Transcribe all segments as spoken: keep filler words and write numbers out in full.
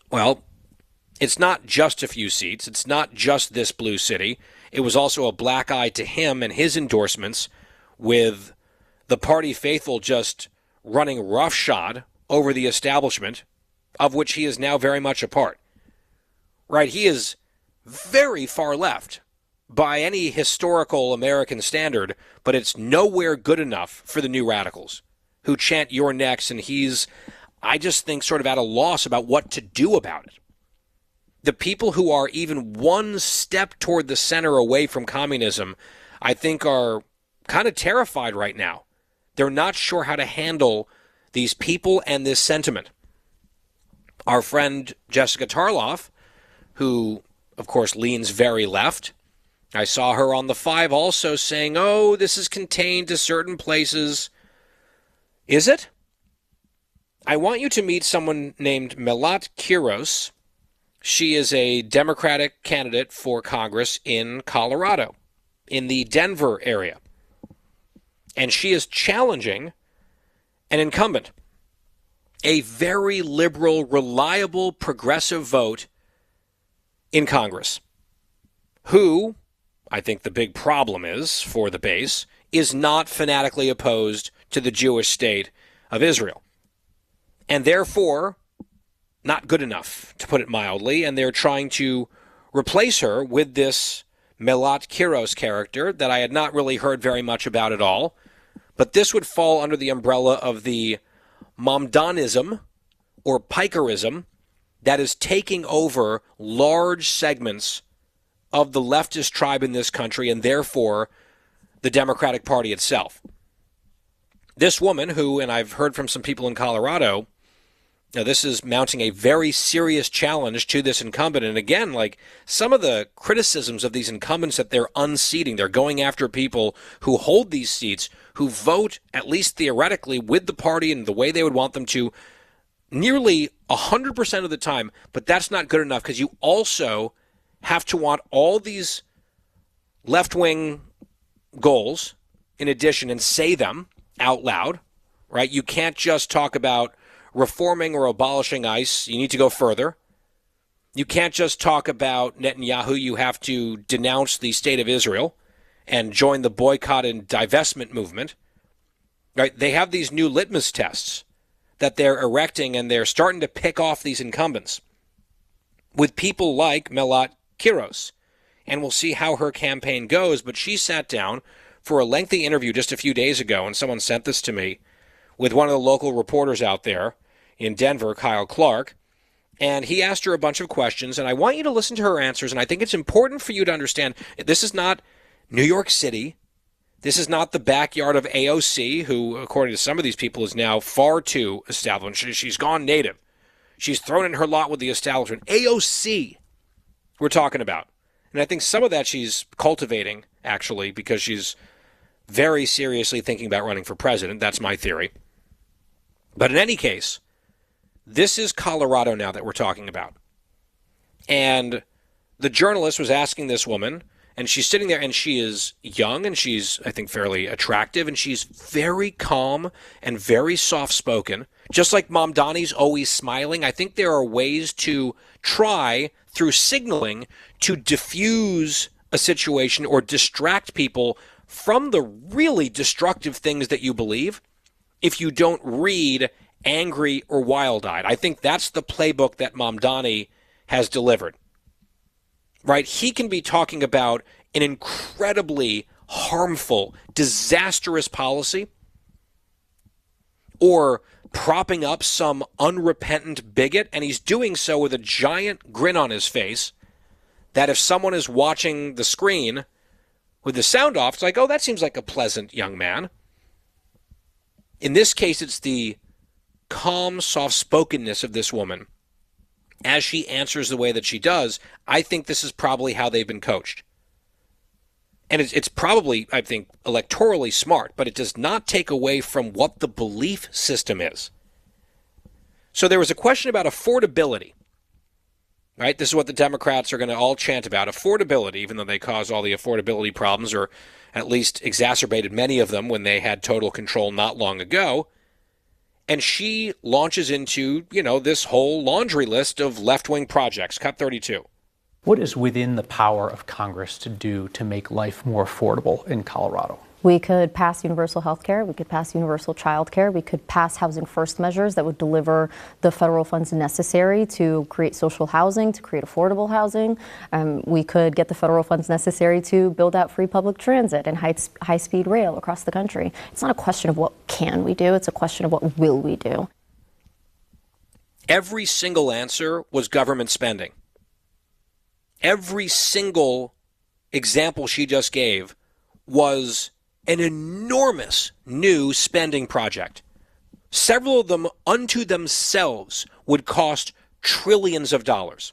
Well, it's not just a few seats. It's not just this blue city. It was also a black eye to him and his endorsements, with the party faithful just running roughshod over the establishment, of which he is now very much a part. Right? He is very far left by any historical American standard, but it's nowhere good enough for the new radicals who chant "you're next," and he's, I just think, sort of at a loss about what to do about it. The people who are even one step toward the center away from communism, I think, are kind of terrified right now. They're not sure how to handle these people and this sentiment. Our friend Jessica Tarloff, who, of course, leans very left, I saw her on the Five also saying, oh, this is contained to certain places. Is it? I want you to meet someone named Melat Kiros. She is a Democratic candidate for Congress in Colorado, in the Denver area. And she is challenging an incumbent, a very liberal, reliable, progressive vote in Congress, who, I think the big problem is for the base, is not fanatically opposed to the Jewish state of Israel. And therefore, not good enough, to put it mildly, and they're trying to replace her with this Melat Kiros character that I had not really heard very much about at all. But this would fall under the umbrella of the Mamdanism or Pikerism that is taking over large segments of the leftist tribe in this country and therefore the Democratic Party itself. This woman who, and I've heard from some people in Colorado, now this is mounting a very serious challenge to this incumbent. And again, like some of the criticisms of these incumbents that they're unseating, they're going after people who hold these seats, who vote, at least theoretically, with the party and the way they would want them to, nearly one hundred percent of the time. But that's not good enough because you also have to want all these left-wing goals in addition and say them out loud, right? You can't just talk about reforming or abolishing ICE. You need to go further. You can't just talk about Netanyahu. You have to denounce the state of Israel and join the boycott and divestment movement. Right? They have these new litmus tests that they're erecting, and they're starting to pick off these incumbents with people like Melat Kiros. And we'll see how her campaign goes. But she sat down for a lengthy interview just a few days ago, and someone sent this to me, with one of the local reporters out there in Denver, Kyle Clark, and he asked her a bunch of questions, and I want you to listen to her answers, and I think it's important for you to understand this is not New York City. This is not the backyard of A O C, who, according to some of these people, is now far too established. She's gone native. She's thrown in her lot with the establishment. A O C, we're talking about. And I think some of that she's cultivating, actually, because she's very seriously thinking about running for president. That's my theory. But in any case, this is Colorado now that we're talking about. And the journalist was asking this woman, and she's sitting there, and she is young, and she's, I think, fairly attractive, and she's very calm and very soft-spoken. Just like Mamdani's always smiling, I think there are ways to try, through signaling, to diffuse a situation or distract people from the really destructive things that you believe if you don't read angry or wild-eyed. I think that's the playbook that Mamdani has delivered. Right? He can be talking about an incredibly harmful, disastrous policy, or propping up some unrepentant bigot, and he's doing so with a giant grin on his face that if someone is watching the screen with the sound off, it's like, oh, that seems like a pleasant young man. In this case, it's the calm, soft-spokenness of this woman. As she answers the way that she does, I think this is probably how they've been coached. And it's, it's probably, I think, electorally smart, but it does not take away from what the belief system is. So there was a question about affordability. Right? This is what the Democrats are going to all chant about, affordability, even though they caused all the affordability problems, or at least exacerbated many of them when they had total control not long ago. And she launches into, you know, this whole laundry list of left-wing projects. Cut thirty-two. What is within the power of Congress to do to make life more affordable in Colorado? We could pass universal health care. We could pass universal child care. We could pass housing first measures that would deliver the federal funds necessary to create social housing, to create affordable housing. Um, we could get the federal funds necessary to build out free public transit and high, high-speed rail across the country. It's not a question of what can we do. It's a question of what will we do. Every single answer was government spending. Every single example she just gave was an enormous new spending project. Several of them unto themselves would cost trillions of dollars.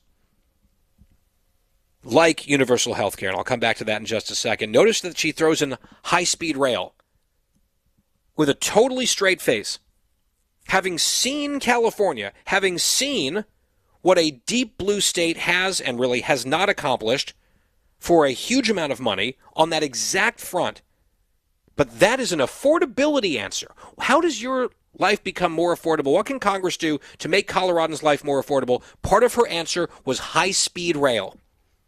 Like universal health care, and I'll come back to that in just a second. Notice that she throws in high-speed rail with a totally straight face. Having seen California, having seen what a deep blue state has and really has not accomplished for a huge amount of money on that exact front. But that is an affordability answer. How does your life become more affordable? What can Congress do to make Coloradans' life more affordable? Part of her answer was high-speed rail.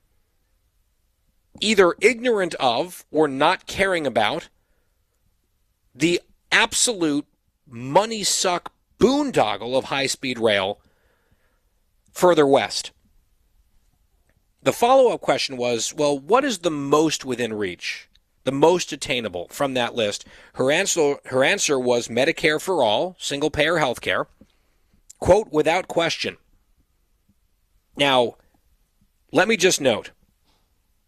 Either ignorant of or not caring about the absolute money-suck boondoggle of high-speed rail further west. The follow-up question was, well, what is the most within reach? The most attainable from that list? Her answer, her answer was Medicare for all, single-payer health care, quote, without question. Now, let me just note,